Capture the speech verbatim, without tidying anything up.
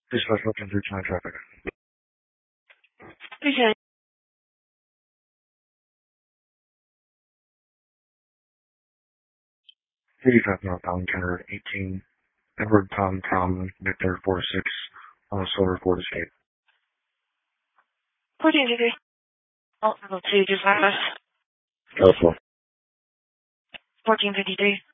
Please start looking through time traffic. Okay. eighty-five northbound, Kenner eighteen, Edward Tom Tom, Victor four six, on a Silver Ford Escape. fourteen degree. Oh, level two, just left us. Helpful. fourteen fifty-three.